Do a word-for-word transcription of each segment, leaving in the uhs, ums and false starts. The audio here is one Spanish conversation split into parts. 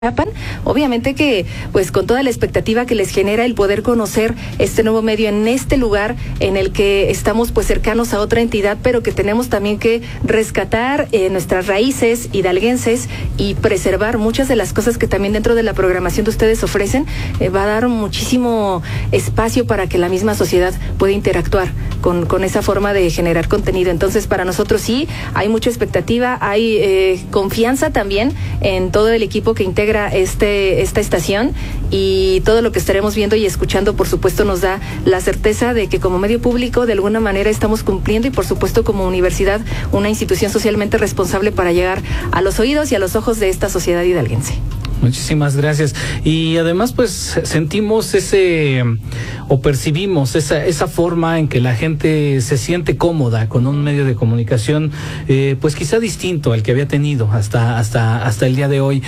Obviamente que pues con toda la expectativa que les genera el poder conocer este nuevo medio en este lugar en el que estamos pues cercanos a otra entidad, pero que tenemos también que rescatar eh, nuestras raíces hidalguenses y preservar muchas de las cosas que también dentro de la programación de ustedes ofrecen. Eh, va a dar muchísimo espacio para que la misma sociedad pueda interactuar con, con esa forma de generar contenido. Entonces para nosotros sí hay mucha expectativa, hay eh, confianza también en todo el equipo que integra Este, esta estación, y todo lo que estaremos viendo y escuchando, por supuesto, nos da la certeza de que como medio público de alguna manera estamos cumpliendo, y por supuesto como universidad, una institución socialmente responsable para llegar a los oídos y a los ojos de esta sociedad hidalguense. Muchísimas gracias. Y además pues sentimos ese o percibimos esa esa forma en que la gente se siente cómoda con un medio de comunicación eh, pues quizá distinto al que había tenido hasta hasta hasta el día de hoy.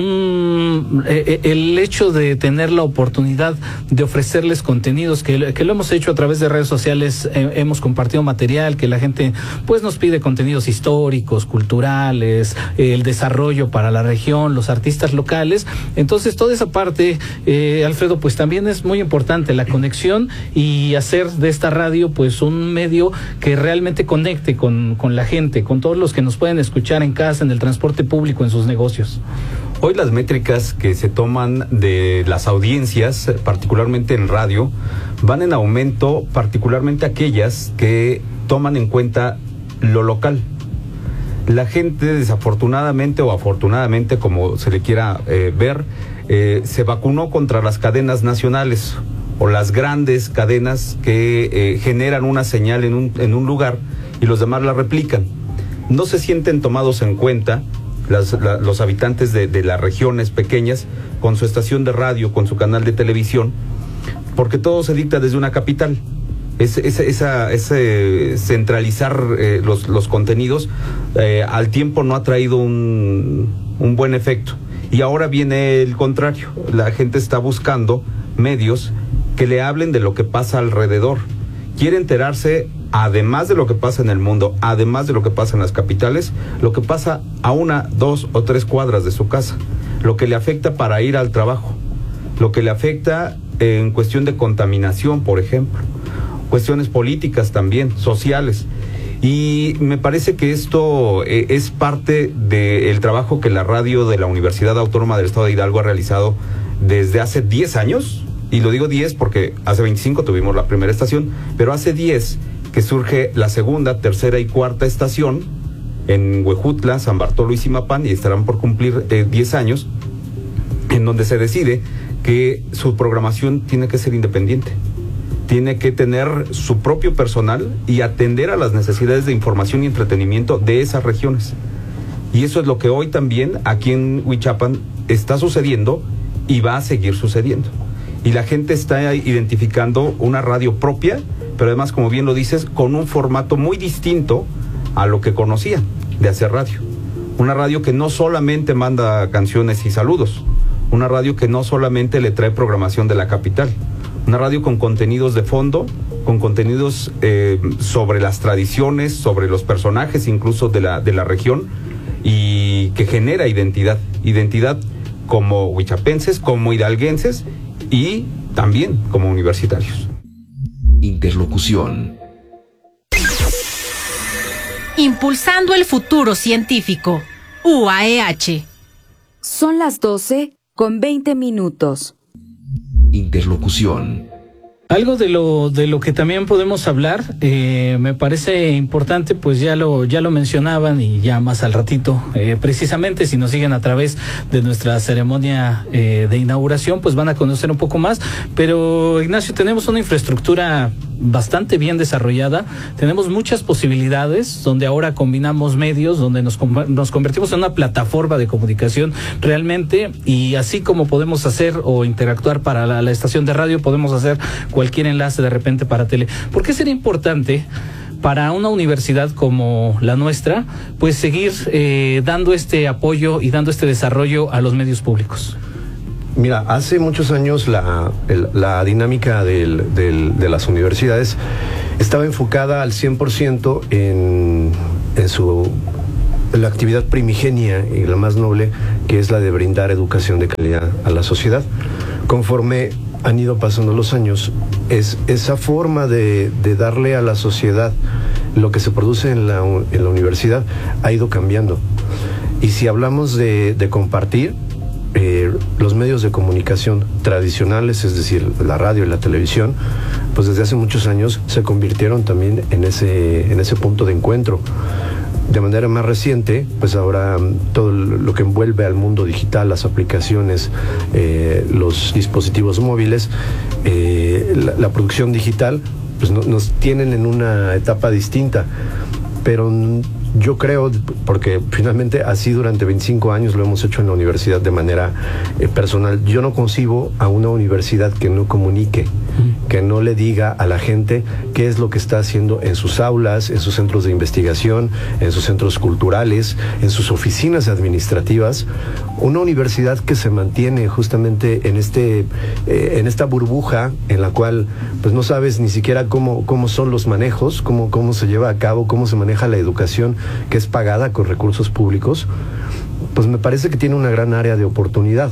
Un eh, el hecho de tener la oportunidad de ofrecerles contenidos que, que lo hemos hecho a través de redes sociales, eh, hemos compartido material que la gente pues nos pide, contenidos históricos, culturales, eh, el desarrollo para la región, los artistas locales. Entonces toda esa parte, eh, Alfredo, pues también es muy importante la conexión y hacer de esta radio pues un medio que realmente conecte con, con la gente, con todos los que nos pueden escuchar en casa, en el transporte público, en sus negocios. Hoy las métricas que se toman de las audiencias, particularmente en radio, van en aumento, particularmente aquellas que toman en cuenta lo local. La gente, desafortunadamente o afortunadamente, como se le quiera eh, ver, eh, se vacunó contra las cadenas nacionales o las grandes cadenas que eh, generan una señal en un, en un lugar y los demás la replican. No se sienten tomados en cuenta las, la, los habitantes de, de las regiones pequeñas con su estación de radio, con su canal de televisión, porque todo se dicta desde una capital. Es, es, esa, ese centralizar eh, los, los contenidos eh, al tiempo no ha traído un, un buen efecto. Y ahora viene el contrario. La gente está buscando medios que le hablen de lo que pasa alrededor. Quiere enterarse, además de lo que pasa en el mundo, además de lo que pasa en las capitales, lo que pasa a una, dos o tres cuadras de su casa, lo que le afecta para ir al trabajo, lo que le afecta en cuestión de contaminación, por ejemplo, cuestiones políticas también, sociales. Y me parece que esto eh, es parte del trabajo que la radio de la Universidad Autónoma del Estado de Hidalgo ha realizado desde hace diez años, y lo digo diez porque hace veinticinco tuvimos la primera estación, pero hace diez que surge la segunda, tercera y cuarta estación en Huejutla, San Bartolo y Zimapán, y estarán por cumplir eh, diez años, en donde se decide que su programación tiene que ser independiente. Tiene que tener su propio personal y atender a las necesidades de información y entretenimiento de esas regiones. Y eso es lo que hoy también aquí en Huichapan está sucediendo y va a seguir sucediendo. Y la gente está identificando una radio propia, pero además, como bien lo dices, con un formato muy distinto a lo que conocían de hacer radio. Una radio que no solamente manda canciones y saludos, una radio que no solamente le trae programación de la capital, una radio con contenidos de fondo, con contenidos eh, sobre las tradiciones, sobre los personajes incluso de la, de la región, y que genera identidad, identidad como huichapenses, como hidalguenses y también como universitarios. Interlocución. Impulsando el futuro científico. U A E H. Son las doce con veinte minutos. Interlocución. Algo de lo de lo que también podemos hablar, eh, me parece importante, pues ya lo ya lo mencionaban, y ya más al ratito, eh, precisamente si nos siguen a través de nuestra ceremonia eh, de inauguración, pues van a conocer un poco más. Pero Ignacio, tenemos una infraestructura bastante bien desarrollada, tenemos muchas posibilidades, donde ahora combinamos medios, donde nos, nos convertimos en una plataforma de comunicación realmente, y así como podemos hacer o interactuar para la, la estación de radio, podemos hacer cualquier enlace de repente para tele. ¿Por qué sería importante para una universidad como la nuestra pues seguir eh, dando este apoyo y dando este desarrollo a los medios públicos? Mira, hace muchos años la, el, la dinámica del, del, de las universidades estaba enfocada al cien por ciento en, en su la actividad primigenia y la más noble, que es la de brindar educación de calidad a la sociedad. Conforme han ido pasando los años, es esa forma de, de darle a la sociedad lo que se produce en la, en la universidad ha ido cambiando. Y si hablamos de, de compartir, eh, los medios de comunicación tradicionales, es decir, la radio y la televisión, pues desde hace muchos años se convirtieron también en ese, en ese punto de encuentro. De manera más reciente, pues ahora todo lo que envuelve al mundo digital, las aplicaciones, eh, los dispositivos móviles, eh, la, la producción digital, pues no, nos tienen en una etapa distinta. Pero yo creo, porque finalmente así durante veinticinco años lo hemos hecho en la universidad de manera eh, personal, yo no concibo a una universidad que no comunique, que no le diga a la gente qué es lo que está haciendo en sus aulas, en sus centros de investigación, en sus centros culturales, en sus oficinas administrativas. Una universidad que se mantiene justamente en este eh, en esta burbuja en la cual pues no sabes ni siquiera cómo, cómo son los manejos, cómo, cómo se lleva a cabo, cómo se maneja la educación que es pagada con recursos públicos, pues me parece que tiene una gran área de oportunidad.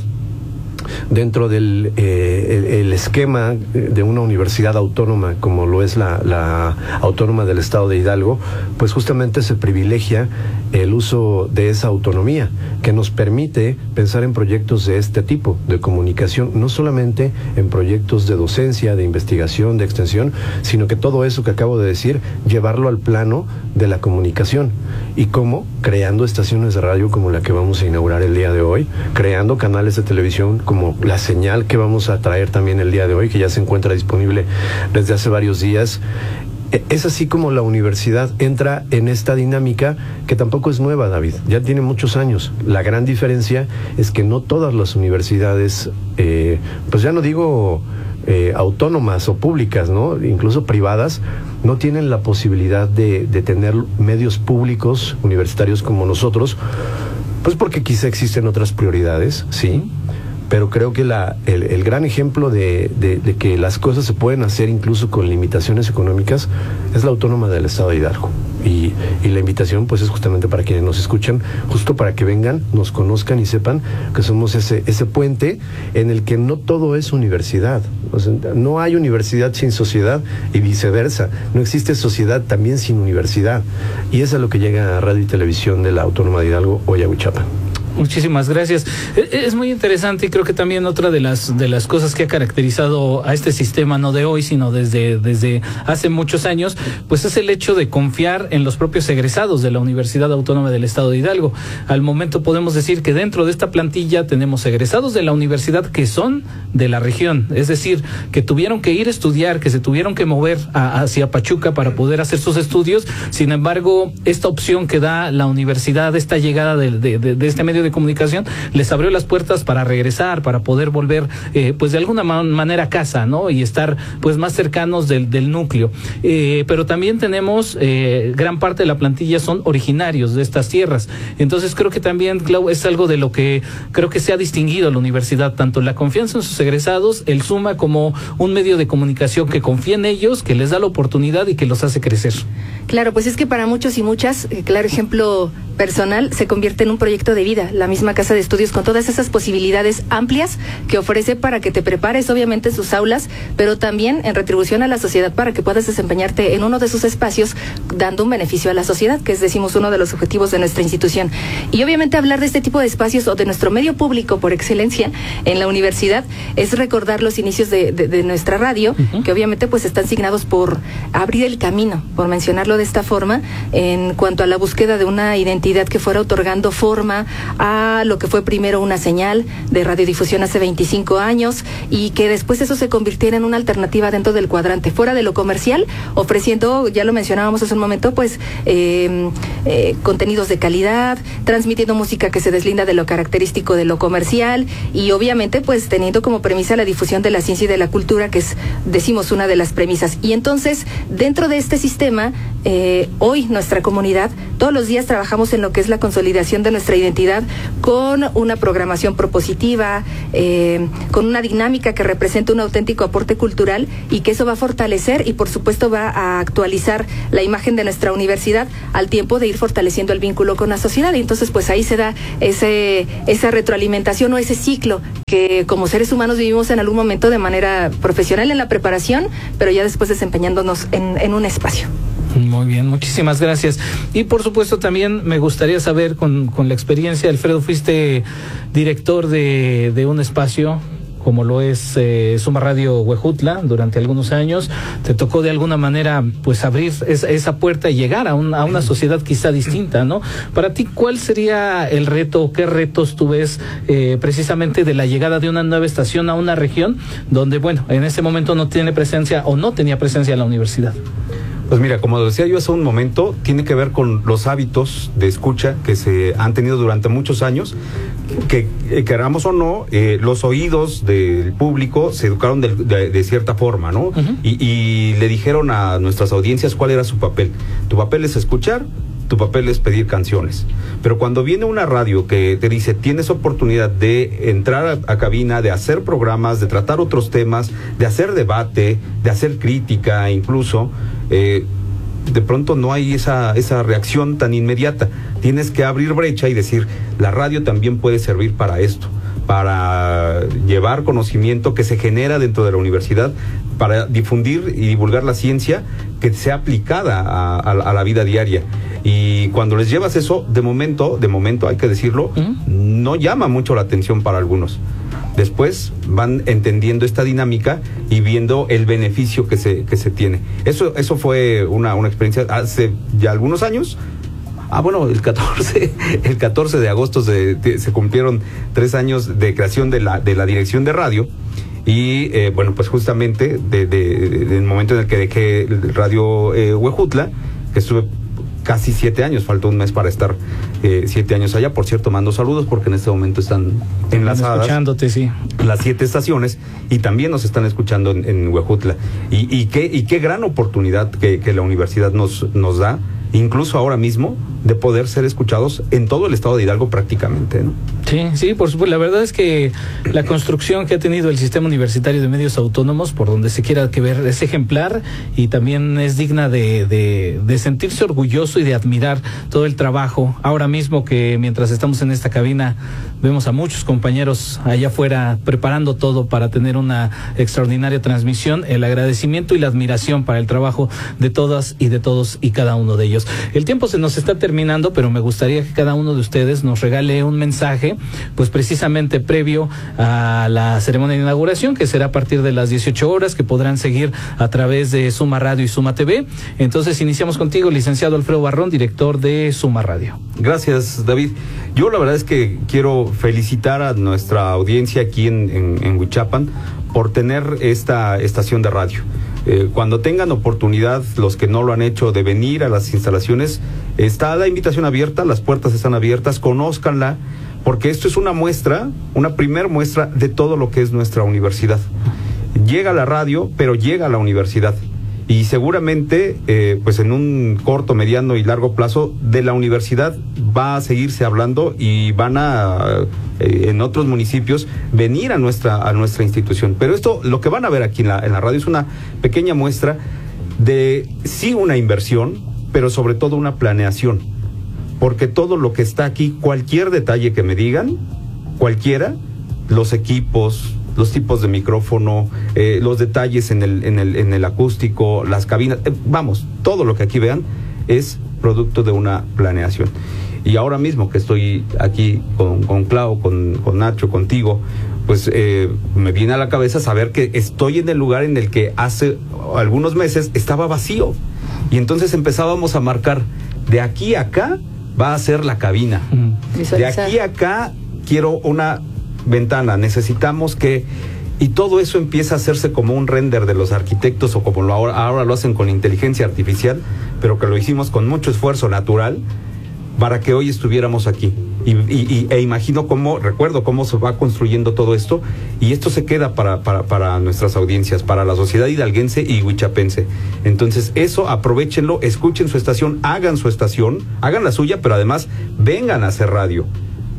Dentro del eh, el, el esquema de una universidad autónoma como lo es la, la Autónoma del Estado de Hidalgo, pues justamente se privilegia el uso de esa autonomía que nos permite pensar en proyectos de este tipo, de comunicación, no solamente en proyectos de docencia, de investigación, de extensión, sino que todo eso que acabo de decir, llevarlo al plano de la comunicación. ¿Y cómo? Creando estaciones de radio como la que vamos a inaugurar el día de hoy, creando canales de televisión como La Señal que vamos a traer también el día de hoy, que ya se encuentra disponible desde hace varios días. Es así como la universidad entra en esta dinámica que tampoco es nueva, David, ya tiene muchos años. La gran diferencia es que no todas las universidades, eh, pues ya no digo eh, autónomas o públicas, ¿no? Incluso privadas, no tienen la posibilidad de, de tener medios públicos universitarios como nosotros, pues porque quizá existen otras prioridades, sí. Pero creo que la, el, el gran ejemplo de, de, de que las cosas se pueden hacer incluso con limitaciones económicas es la Autónoma del Estado de Hidalgo. Y, y la invitación pues es justamente para quienes nos escuchan, justo para que vengan, nos conozcan y sepan que somos ese, ese puente en el que no todo es universidad. O sea, no hay universidad sin sociedad y viceversa. No existe sociedad también sin universidad. Y eso es lo que llega a Radio y Televisión de la Autónoma de Hidalgo, hoy a Huichapan. Muchísimas gracias. Es muy interesante y creo que también otra de las de las cosas que ha caracterizado a este sistema, no de hoy, sino desde desde hace muchos años, pues es el hecho de confiar en los propios egresados de la Universidad Autónoma del Estado de Hidalgo. Al momento podemos decir que dentro de esta plantilla tenemos egresados de la universidad que son de la región, es decir, que tuvieron que ir a estudiar, que se tuvieron que mover a, hacia Pachuca para poder hacer sus estudios. Sin embargo, esta opción que da la universidad, esta llegada de, de, de, de este medio de comunicación, les abrió las puertas para regresar, para poder volver, eh, pues de alguna man- manera a casa, ¿no? Y estar, pues, más cercanos del, del núcleo. Eh, pero también tenemos, eh, gran parte de la plantilla son originarios de estas tierras. Entonces creo que también, Clau, es algo de lo que creo que se ha distinguido a la universidad, tanto la confianza en sus egresados, el SUMA como un medio de comunicación que confía en ellos, que les da la oportunidad y que los hace crecer. Claro, pues es que para muchos y muchas, eh, claro ejemplo personal, se convierte en un proyecto de vida, la misma casa de estudios con todas esas posibilidades amplias que ofrece para que te prepares obviamente en sus aulas, pero también en retribución a la sociedad para que puedas desempeñarte en uno de sus espacios dando un beneficio a la sociedad, que es, decimos, uno de los objetivos de nuestra institución. Y obviamente hablar de este tipo de espacios o de nuestro medio público por excelencia en la universidad es recordar los inicios de, de, de nuestra radio, uh-huh. que obviamente pues están signados por abrir el camino, por mencionarlo de esta forma, en cuanto a la búsqueda de una identidad que fuera otorgando forma a lo que fue primero una señal de radiodifusión hace veinticinco años y que después eso se convirtiera en una alternativa dentro del cuadrante, fuera de lo comercial, ofreciendo, ya lo mencionábamos hace un momento, pues eh, eh, contenidos de calidad, transmitiendo música que se deslinda de lo característico de lo comercial y obviamente pues teniendo como premisa la difusión de la ciencia y de la cultura, que es, decimos, una de las premisas. Y entonces, dentro de este sistema, eh, hoy nuestra comunidad, todos los días trabajamos en lo que es la consolidación de nuestra identidad con una programación propositiva, eh, con una dinámica que representa un auténtico aporte cultural y que eso va a fortalecer y por supuesto va a actualizar la imagen de nuestra universidad al tiempo de ir fortaleciendo el vínculo con la sociedad. Y entonces pues ahí se da ese, esa retroalimentación o ese ciclo que como seres humanos vivimos en algún momento de manera profesional en la preparación, pero ya después desempeñándonos en, en un espacio. Muy bien, muchísimas gracias. Y por supuesto también me gustaría saber con, con la experiencia, Alfredo, fuiste director de, de un espacio como lo es eh, Suma Radio Huejutla durante algunos años. Te tocó de alguna manera pues abrir esa, esa puerta y llegar a, un, a una sociedad quizá distinta, ¿no? Para ti, ¿cuál sería el reto, qué retos tú ves eh, precisamente de la llegada de una nueva estación a una región donde, bueno, en ese momento no tiene presencia o no tenía presencia la universidad? Pues mira, como decía yo hace un momento, tiene que ver con los hábitos de escucha que se han tenido durante muchos años, que eh, queramos o no, eh, los oídos del público se educaron de, de, de cierta forma, ¿no? Uh-huh. y, y le dijeron a nuestras audiencias cuál era su papel. Tu papel es escuchar, tu papel es pedir canciones. Pero cuando viene una radio que te dice, tienes oportunidad de entrar a, a cabina, de hacer programas, de tratar otros temas, de hacer debate, de hacer crítica incluso, eh, de pronto no hay esa, esa reacción tan inmediata. Tienes que abrir brecha y decir, la radio también puede servir para esto, para llevar conocimiento que se genera dentro de la universidad, para difundir y divulgar la ciencia que sea aplicada a, a, a la vida diaria. Y cuando les llevas eso, de momento, de momento hay que decirlo, uh-huh. no llama mucho la atención para algunos. Después van entendiendo esta dinámica y viendo el beneficio que se que se tiene. Eso eso fue una, una experiencia hace ya algunos años. Ah, bueno, el catorce, el catorce de agosto se, se cumplieron tres años de creación de la, de la dirección de radio. Y eh, bueno, pues justamente del de, de, de momento en el que dejé el Radio eh, Huejutla, que estuve casi siete años, faltó un mes para estar eh, siete años allá. Por cierto, mando saludos porque en este momento están enlazadas escuchándote, sí, las siete estaciones y también nos están escuchando en, en Huejutla. Y, y qué y qué gran oportunidad que, que la universidad nos nos da, incluso ahora mismo, de poder ser escuchados en todo el estado de Hidalgo prácticamente, ¿no? Sí, sí, por supuesto. La verdad es que la construcción que ha tenido el sistema universitario de medios autónomos, por donde se quiera que ver, es ejemplar y también es digna de, de, de sentirse orgulloso y de admirar todo el trabajo. Ahora mismo que mientras estamos en esta cabina vemos a muchos compañeros allá afuera preparando todo para tener una extraordinaria transmisión, el agradecimiento y la admiración para el trabajo de todas y de todos y cada uno de ellos. El tiempo se nos está terminando, pero me gustaría que cada uno de ustedes nos regale un mensaje, pues precisamente previo a la ceremonia de inauguración, que será a partir de las dieciocho horas, que podrán seguir a través de Suma Radio y Suma T V. Entonces iniciamos contigo, licenciado Alfredo Barrón, director de Suma Radio. Gracias, David. Yo la verdad es que quiero felicitar a nuestra audiencia aquí en, en, en Huichapan por tener esta estación de radio. Eh, cuando tengan oportunidad, los que no lo han hecho, de venir a las instalaciones, está la invitación abierta, las puertas están abiertas, conózcanla, porque esto es una muestra, una primer muestra de todo lo que es nuestra universidad. Llega la radio, pero llega a la universidad. Y seguramente, eh, pues en un corto, mediano y largo plazo, de la universidad va a seguirse hablando y van a, eh, en otros municipios, venir a nuestra, a nuestra institución. Pero esto, lo que van a ver aquí en la, en la radio es una pequeña muestra de, sí, una inversión, pero sobre todo una planeación. Porque todo lo que está aquí, cualquier detalle que me digan, cualquiera, los equipos, los tipos de micrófono, eh, los detalles en el, en el, en el acústico, las cabinas, eh, vamos, todo lo que aquí vean es producto de una planeación. Y ahora mismo que estoy aquí con, con Clau, con, con Nacho, contigo, pues eh, me viene a la cabeza saber que estoy en el lugar en el que hace algunos meses estaba vacío. Y entonces empezábamos a marcar, de aquí a acá va a ser la cabina. Mm. De aquí a acá quiero una ventana, necesitamos que, y todo eso empieza a hacerse como un render de los arquitectos, o como lo ahora, ahora lo hacen con inteligencia artificial, pero que lo hicimos con mucho esfuerzo natural para que hoy estuviéramos aquí. Y, y, e imagino cómo, recuerdo cómo se va construyendo todo esto, y esto se queda para, para, para nuestras audiencias, para la sociedad hidalguense y huichapense. Entonces eso, aprovechenlo, escuchen su estación, hagan su estación, hagan la suya, pero además vengan a hacer radio.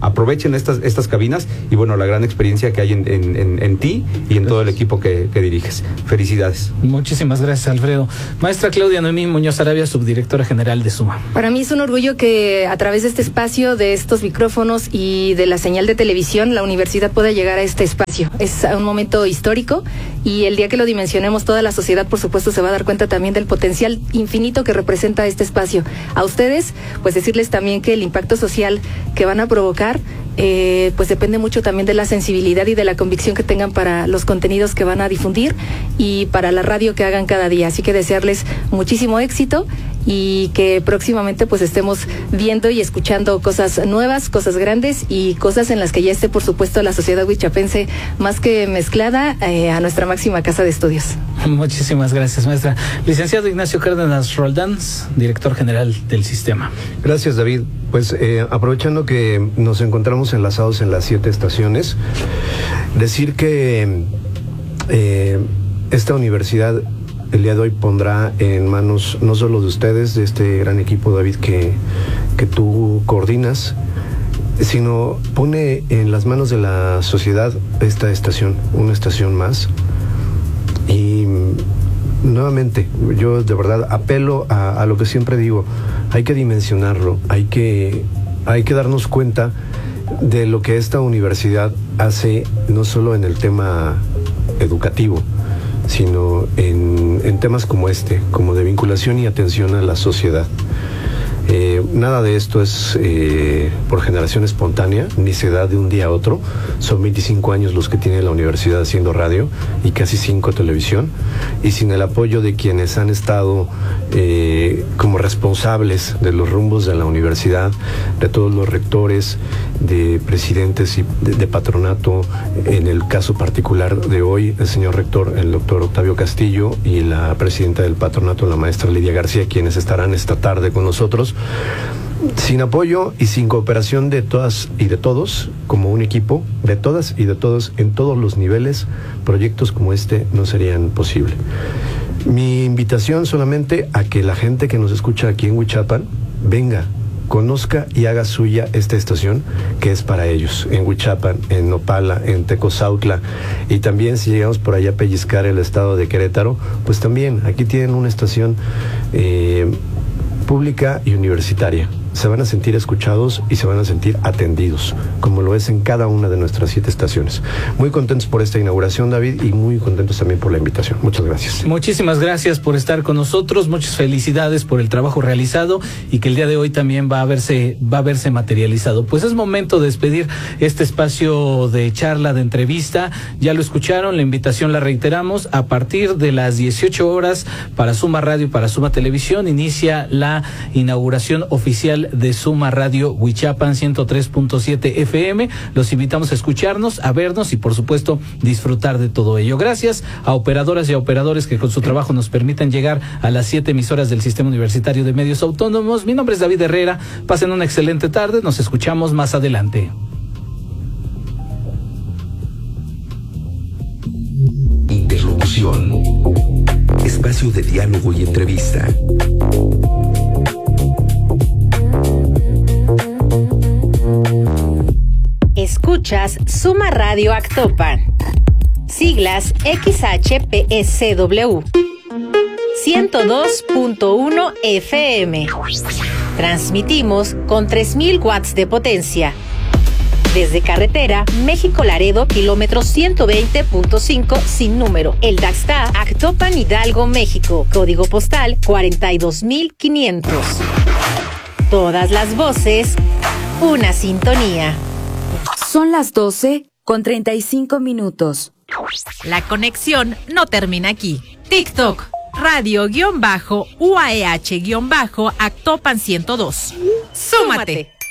aprovechen estas, estas cabinas y bueno, la gran experiencia que hay en, en, en, en ti y en todo el equipo que, que diriges. Felicidades. Muchísimas gracias, Alfredo. Maestra Claudia Noemí Muñoz Arabia, subdirectora general de SUMA. Para mí es un orgullo que a través de este espacio, de estos micrófonos y de la señal de televisión, la universidad pueda llegar a este espacio. Es un momento histórico y el día que lo dimensionemos, toda la sociedad, por supuesto, se va a dar cuenta también del potencial infinito que representa este espacio. A ustedes, pues decirles también que el impacto social que van a provocar, eh, pues depende mucho también de la sensibilidad y de la convicción que tengan para los contenidos que van a difundir y para la radio que hagan cada día. Así que desearles muchísimo éxito y que próximamente pues estemos viendo y escuchando cosas nuevas, cosas grandes y cosas en las que ya esté, por supuesto, la sociedad huichapense más que mezclada eh, a nuestra máxima casa de estudios. Muchísimas gracias, maestra. Licenciado Ignacio Cárdenas Roldán, director general del sistema. Gracias, David. Pues eh, aprovechando que nos encontramos enlazados en las siete estaciones, decir que eh, esta universidad el día de hoy pondrá en manos no solo de ustedes, de este gran equipo, David, que, que tú coordinas, sino pone en las manos de la sociedad esta estación, una estación más. Y nuevamente, yo de verdad apelo a, a lo que siempre digo, hay que dimensionarlo, hay que, hay que darnos cuenta de lo que esta universidad hace, no solo en el tema educativo, sino en, en temas como este, como de vinculación y atención a la sociedad. Eh, nada de esto es eh, por generación espontánea, ni se da de un día a otro. Son veinticinco años los que tiene la universidad haciendo radio y casi cinco televisión, y sin el apoyo de quienes han estado eh, como responsables de los rumbos de la universidad, de todos los rectores, de presidentes y de, de patronato, en el caso particular de hoy, el señor rector, el doctor Octavio Castillo, y la presidenta del patronato, la maestra Lidia García, quienes estarán esta tarde con nosotros. Sin apoyo y sin cooperación de todas y de todos, como un equipo, de todas y de todos, en todos los niveles, proyectos como este no serían posibles. Mi invitación solamente a que la gente que nos escucha aquí en Huichapan venga, conozca y haga suya esta estación que es para ellos, en Huichapan, en Nopala, en Tecozautla, y también si llegamos por allá a pellizcar el estado de Querétaro, pues también aquí tienen una estación eh, pública y universitaria. Se van a sentir escuchados y se van a sentir atendidos, como lo es en cada una de nuestras siete estaciones. Muy contentos por esta inauguración, David, y muy contentos también por la invitación. Muchas gracias. Muchísimas gracias por estar con nosotros, muchas felicidades por el trabajo realizado y que el día de hoy también va a verse, va a verse materializado. Pues es momento de despedir este espacio de charla, de entrevista. Ya lo escucharon, la invitación la reiteramos. A partir de las dieciocho horas para Suma Radio y para Suma Televisión inicia la inauguración oficial de Suma Radio Huichapan ciento tres punto siete F M. Los invitamos a escucharnos, a vernos y por supuesto disfrutar de todo ello. Gracias a operadoras y a operadores que con su trabajo nos permitan llegar a las siete emisoras del Sistema Universitario de Medios Autónomos. Mi nombre es David Herrera. Pasen una excelente tarde. Nos escuchamos más adelante. Interlocución. Espacio de diálogo y entrevista. Escuchas Suma Radio Actopan. Siglas X H P S W. ciento dos punto uno F M. Transmitimos con tres mil watts de potencia. Desde carretera México-Laredo, kilómetro ciento veinte punto cinco sin número. El Daxta, Actopan, Hidalgo, México. Código postal cuarenta y dos mil quinientos. Todas las voces, una sintonía. Son las doce con treinta y cinco minutos. La conexión no termina aquí. TikTok, radio-U A E H-Actopan ciento dos. ¡Súmate!